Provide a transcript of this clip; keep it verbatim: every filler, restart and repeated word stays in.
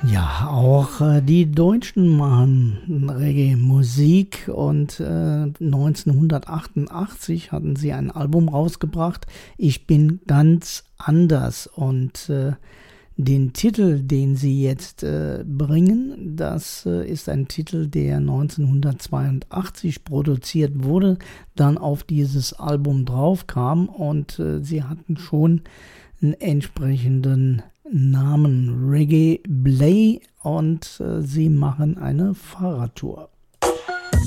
Ja, auch äh, die Deutschen machen Reggae-Musik und äh, neunzehnhundertachtundachtzig hatten sie ein Album rausgebracht, Ich bin ganz anders, und äh, den Titel, den sie jetzt äh, bringen, das äh, ist ein Titel, der neunzehnhundertzweiundachtzig produziert wurde, dann auf dieses Album draufkam, und äh, sie hatten schon einen entsprechenden Namen, Reggae Blay, und äh, sie machen eine Fahrradtour.